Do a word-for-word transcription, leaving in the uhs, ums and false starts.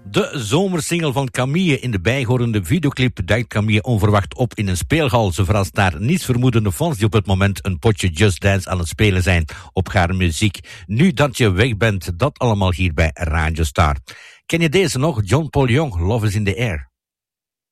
De zomersingle van Camille. In de bijhorende videoclip duikt Camille onverwacht op in een speelhal. Ze verrast daar niets vermoedende fans die op het moment een potje Just Dance aan het spelen zijn op haar muziek. Nu dat je weg bent, dat allemaal hier bij Radio Star. Ken je deze nog? John Paul Young, Love is in the Air.